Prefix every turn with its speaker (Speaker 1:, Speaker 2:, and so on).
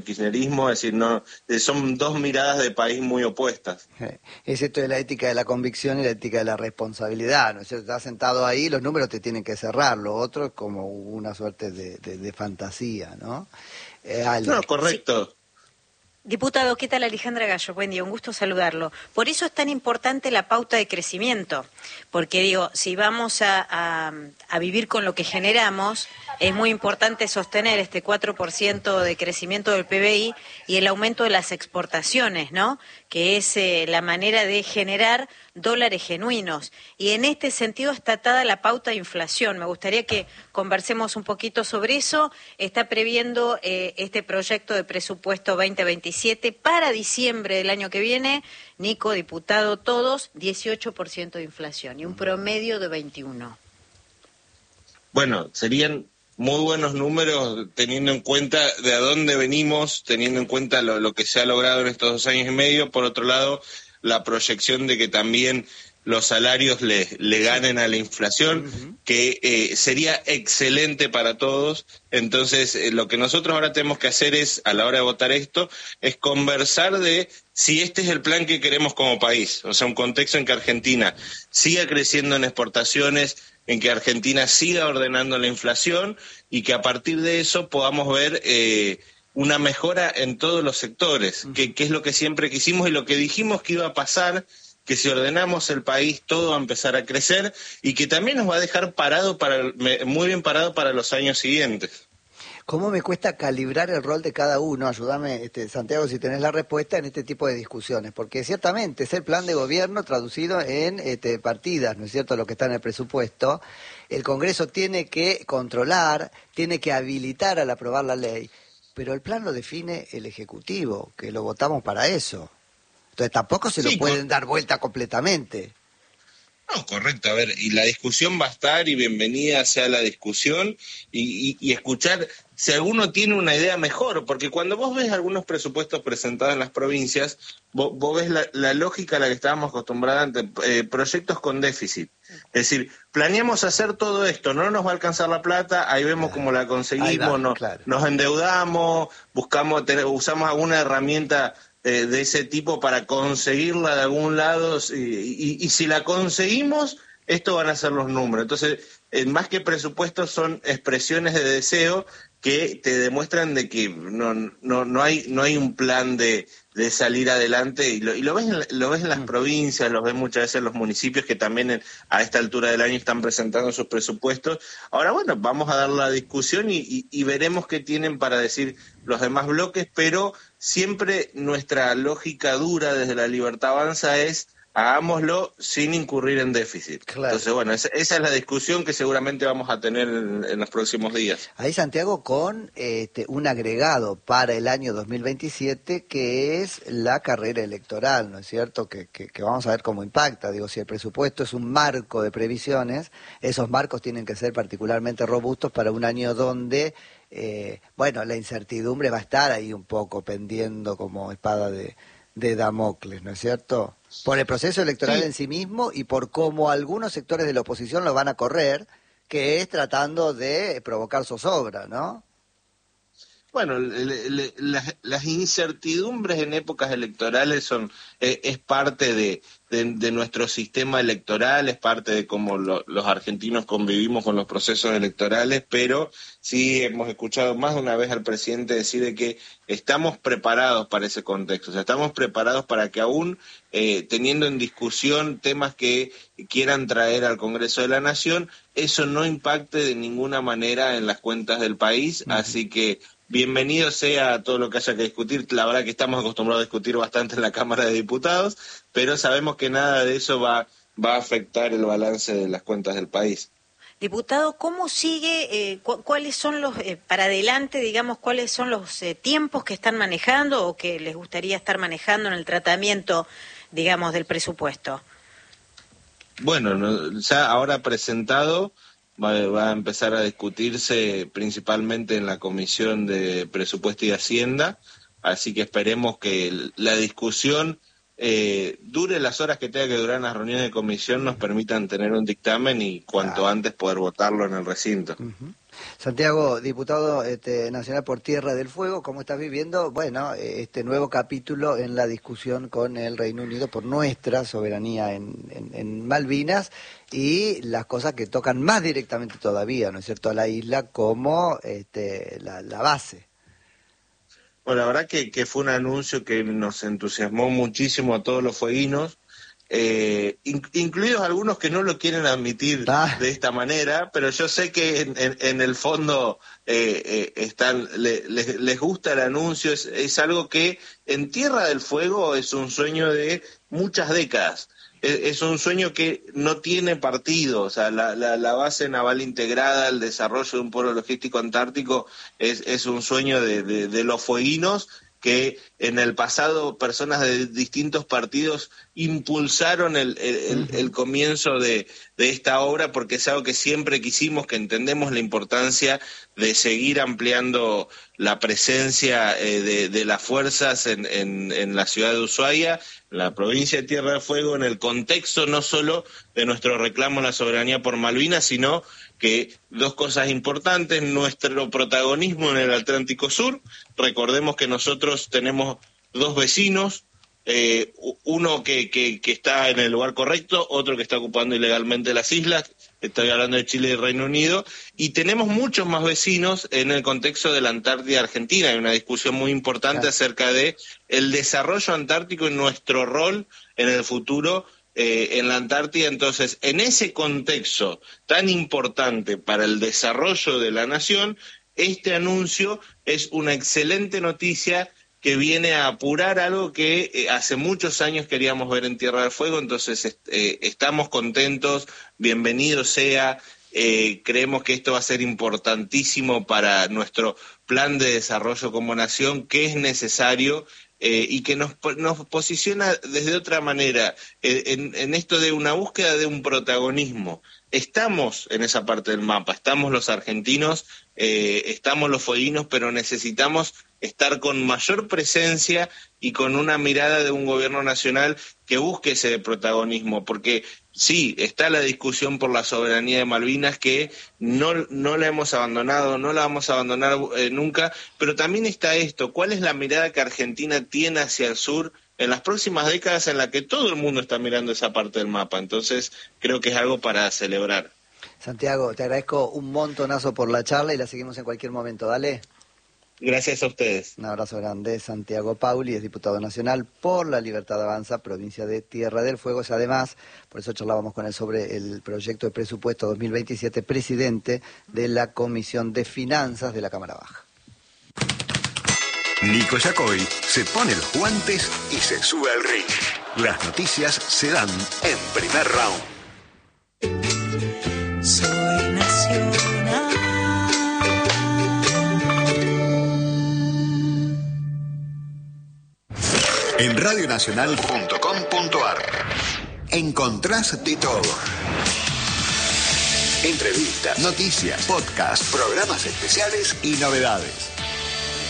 Speaker 1: kirchnerismo, es decir, no, son dos miradas de país muy opuestas.
Speaker 2: Es esto de la ética de la convicción y la ética de la responsabilidad, ¿no es cierto? Estás sentado ahí, los números te tienen que cerrar, lo otro es como una suerte de fantasía, ¿no?
Speaker 1: No, correcto.
Speaker 3: Sí. Diputado, ¿qué tal? Alejandra Gallo, buen día, un gusto saludarlo. Por eso es tan importante la pauta de crecimiento, porque digo, si vamos a vivir con lo que generamos, es muy importante sostener este 4% de crecimiento del PBI y el aumento de las exportaciones, ¿no? Que es la manera de generar dólares genuinos. Y en este sentido está atada la pauta de inflación. Me gustaría que conversemos un poquito sobre eso. Está previendo este proyecto de presupuesto 2027 para diciembre del año que viene. Nico, diputado, todos, 18% de inflación y un promedio de 21%.
Speaker 1: Bueno, serían muy buenos números teniendo en cuenta de a dónde venimos, teniendo en cuenta lo que se ha logrado en estos 2 años y medio. Por otro lado, la proyección de que también los salarios le ganen a la inflación, que sería excelente para todos. Entonces, lo que nosotros ahora tenemos que hacer es, a la hora de votar esto, es conversar de si este es el plan que queremos como país. O sea, un contexto en que Argentina siga creciendo en exportaciones, en que Argentina siga ordenando la inflación y que a partir de eso podamos ver una mejora en todos los sectores, que es lo que siempre quisimos y lo que dijimos que iba a pasar, que si ordenamos el país todo va a empezar a crecer y que también nos va a dejar muy bien parado para los años siguientes.
Speaker 2: ¿Cómo me cuesta calibrar el rol de cada uno? Ayúdame, Santiago, si tenés la respuesta en este tipo de discusiones, porque ciertamente es el plan de gobierno traducido en partidas, ¿no es cierto?, lo que está en el presupuesto. El Congreso tiene que controlar, tiene que habilitar al aprobar la ley, pero el plan lo define el Ejecutivo, que lo votamos para eso. Entonces tampoco se lo pueden dar vuelta completamente.
Speaker 1: No, correcto. A ver, y la discusión va a estar y bienvenida sea la discusión y escuchar si alguno tiene una idea mejor, porque cuando vos ves algunos presupuestos presentados en las provincias, vos ves la lógica a la que estábamos acostumbrados antes, proyectos con déficit. Es decir, planeamos hacer todo esto, no nos va a alcanzar la plata, ahí vemos cómo la conseguimos, nos endeudamos, usamos alguna herramienta de ese tipo para conseguirla de algún lado y si la conseguimos, esto van a ser los números. Entonces, más que presupuestos son expresiones de deseo que te demuestran de que no hay un plan de salir adelante y lo ves en las provincias, lo ves muchas veces en los municipios que también a esta altura del año están presentando sus presupuestos. Ahora, bueno, vamos a dar la discusión y veremos qué tienen para decir los demás bloques, pero siempre nuestra lógica dura desde La Libertad Avanza es hagámoslo sin incurrir en déficit. Claro. Entonces, bueno, esa es la discusión que seguramente vamos a tener en los próximos días.
Speaker 2: Ahí, Santiago, con un agregado para el año 2027, que es la carrera electoral, ¿no es cierto? Que vamos a ver cómo impacta. Digo, si el presupuesto es un marco de previsiones, esos marcos tienen que ser particularmente robustos para un año donde, la incertidumbre va a estar ahí un poco pendiendo como espada de Damocles, ¿no es cierto? Por el proceso electoral en sí mismo y por cómo algunos sectores de la oposición lo van a correr, que es tratando de provocar zozobra, ¿no?
Speaker 1: Bueno, las incertidumbres en épocas electorales es parte de nuestro sistema electoral, es parte de cómo los argentinos convivimos con los procesos electorales, pero sí hemos escuchado más de una vez al presidente decir de que estamos preparados para ese contexto, o sea, estamos preparados para que aún teniendo en discusión temas que quieran traer al Congreso de la Nación, eso no impacte de ninguna manera en las cuentas del país, así que bienvenido sea todo lo que haya que discutir. La verdad que estamos acostumbrados a discutir bastante en la Cámara de Diputados, pero sabemos que nada de eso va a afectar el balance de las cuentas del país.
Speaker 3: Diputado, ¿cómo sigue, cuáles son los, para adelante, digamos, cuáles son los tiempos que están manejando o que les gustaría estar manejando en el tratamiento, digamos, del presupuesto?
Speaker 1: Bueno, ya ahora presentado, va a empezar a discutirse principalmente en la Comisión de Presupuesto y Hacienda, así que esperemos que la discusión dure las horas que tenga que durar en las reuniones de comisión, nos permitan tener un dictamen y cuanto antes poder votarlo en el recinto.
Speaker 2: Santiago, diputado nacional por Tierra del Fuego, ¿cómo estás viviendo? Bueno, este nuevo capítulo en la discusión con el Reino Unido por nuestra soberanía en Malvinas y las cosas que tocan más directamente todavía, ¿no es cierto?, a la isla como la base.
Speaker 1: Bueno, la verdad que fue un anuncio que nos entusiasmó muchísimo a todos los fueguinos, incluidos algunos que no lo quieren admitir de esta manera, pero yo sé que en el fondo les gusta el anuncio, es algo que en Tierra del Fuego es un sueño de muchas décadas. Es un sueño que no tiene partido, o sea, la base naval integrada, el desarrollo de un polo logístico antártico es un sueño de los fueguinos, que en el pasado personas de distintos partidos impulsaron el comienzo de esta obra, porque es algo que siempre quisimos, que entendemos la importancia de seguir ampliando la presencia de las fuerzas en la ciudad de Ushuaia, en la provincia de Tierra del Fuego, en el contexto no solo de nuestro reclamo a la soberanía por Malvinas, sino que dos cosas importantes: nuestro protagonismo en el Atlántico Sur. Recordemos que nosotros tenemos dos vecinos, uno que está en el lugar correcto, otro que está ocupando ilegalmente las islas. Estoy hablando de Chile y Reino Unido, y tenemos muchos más vecinos en el contexto de la Antártida Argentina. Hay una discusión muy importante acerca de el desarrollo antártico y nuestro rol en el futuro en la Antártida. Entonces, en ese contexto tan importante para el desarrollo de la nación, este anuncio es una excelente noticia que viene a apurar algo que hace muchos años queríamos ver en Tierra del Fuego. Entonces estamos contentos, bienvenido sea, creemos que esto va a ser importantísimo para nuestro plan de desarrollo como nación, que es necesario y que nos posiciona desde otra manera en esto de una búsqueda de un protagonismo. Estamos en esa parte del mapa, estamos los argentinos, estamos los fueguinos, pero necesitamos estar con mayor presencia y con una mirada de un gobierno nacional que busque ese protagonismo, porque sí, está la discusión por la soberanía de Malvinas, que no la hemos abandonado, no la vamos a abandonar nunca, pero también está esto: ¿cuál es la mirada que Argentina tiene hacia el sur en las próximas décadas, en la que todo el mundo está mirando esa parte del mapa? Entonces creo que es algo para celebrar.
Speaker 2: Santiago, te agradezco un montonazo por la charla y la seguimos en cualquier momento. Dale.
Speaker 1: Gracias a ustedes.
Speaker 2: Un abrazo grande. Santiago Pauli es diputado nacional por La Libertad Avanza, provincia de Tierra del Fuego. Es además, por eso charlábamos con él sobre el proyecto de presupuesto 2027, presidente de la Comisión de Finanzas de la Cámara Baja.
Speaker 4: Nico Yacoy se pone los guantes y se sube al ring. Las noticias se dan en primer round.
Speaker 5: Soy nacional.
Speaker 4: En radionacional.com.ar encontrás de todo. Entrevistas, noticias, podcasts, programas especiales y novedades.